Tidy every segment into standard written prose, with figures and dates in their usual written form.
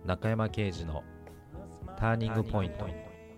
中山圭司のターニングポイント。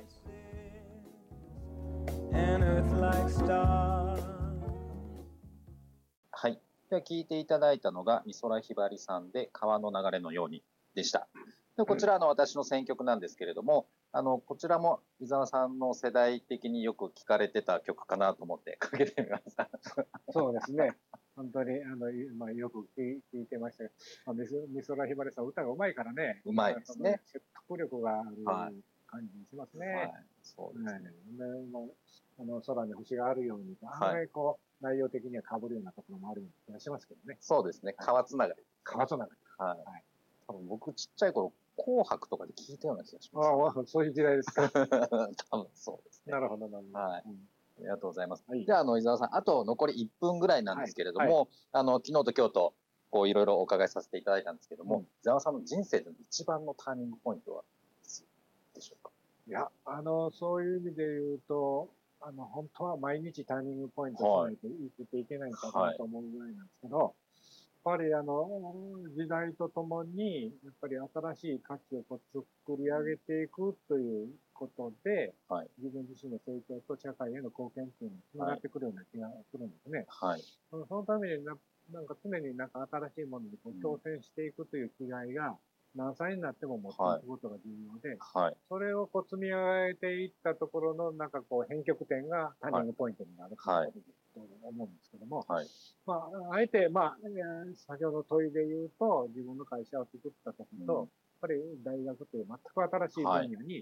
はい。では聞いていただいたのが美空ひばりさんで川の流れのようにでした。でこちら私の選曲なんですけれども、こちらも伊沢さんの世代的によく聴かれてた曲かなと思ってかけてみました。 そうですね。本当によく聴いてましたけど、美空ひばりさん歌がうまいからね。 うまいですね。 説得力がある感じしますね。はい、 そうですね。 空に星があるように、案外こう、内容的には被るようなところもあるような気がしますけどね。 そうですね。川つながり。 川つながり。 はい。多分僕ちっちゃい頃、紅白とかで聞いたような気がします、 ああ、そういう時代ですか。 多分そうですね。 なるほど、なるほど。 はい。ありがとうございます。 はい、 では、伊沢さん、あと残り1分ぐらいなんですけれども、昨日と今日と、こう、いろいろお伺いさせていただいたんですけども、伊沢さんの人生での一番のターニングポイントは、でしょうか？ いや、そういう意味で言うと、本当は毎日ターニングポイントしないと生きていけないんかなと思うぐらいなんですけど、やっぱり時代とともに、やっぱり新しい価値を作り上げていくということで、自分自身の成長と社会への貢献っていうのにつながってくるような気がするんですね。そのためになんか常になんか新しいものにこう挑戦していくという気概が、何歳になっても持っていくことが重要で、それをこう積み上げていったところのなんかこう変局点がターニングポイントになるということだと思うんですけども、あえて先ほど問いで言うと、自分の会社を作った時と、やっぱり大学という全く新しい分野に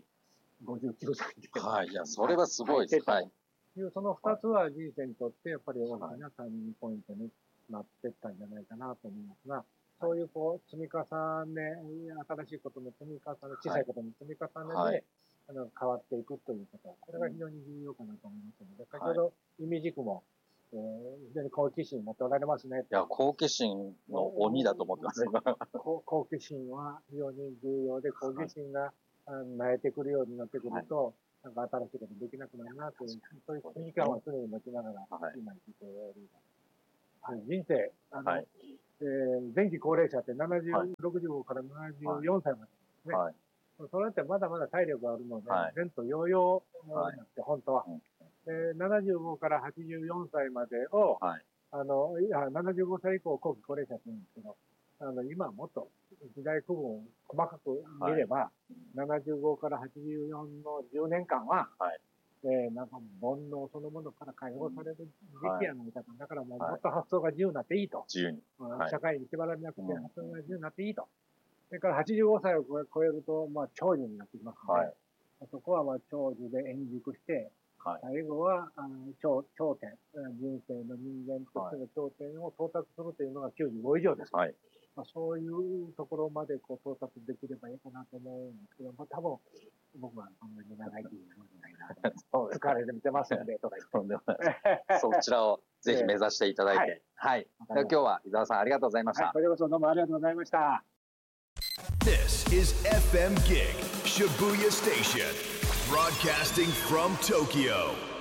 59歳で、 いや、それはすごいです。 その2つは人生にとってやっぱり大きなターニングポイントになっていったんじゃないかなと思いますが、そういうこう積み重ね、新しいことの積み重ね、小さいことの積み重ねで、変わっていくということ、これが非常に重要かなと思いますので、先ほど意味軸も、非常に好奇心持っておられますね。 いや、好奇心の鬼だと思ってます。 好奇心は非常に重要で、好奇心が慣れてくるようになってくると、なんか新しいことできなくなるなという、そういう危機感を常に持ちながら、今生きている。人生、前期高齢者って65から74歳までですね。それってまだまだ体力があるので、前途洋々になって、本当は。75から84歳までを、75歳以降後期高齢者って言うんですけど、今はもっと時代区分を細かく見れば、75から84の10年間は、なんか煩悩そのものから解放される時期やないかと。だからもっと発想が自由になっていいと。社会に縛られなくて発想が自由になっていいと。それから85歳を超えると、長寿になってきますので、そこは長寿で円熟して、最後は頂点、人生の人間としての頂点を到達するというのが95以上です。そういうところまでこう到達できればいいかなと思うんですけど、多分僕はあんまり長生きにならないな。疲れて見てますので、とか言って。 そちらをぜひ目指していただいて。今日は伊沢さんありがとうございました。 こちらこそどうもありがとうございました。 This is FM Gig Shibuya Station, broadcasting from Tokyo.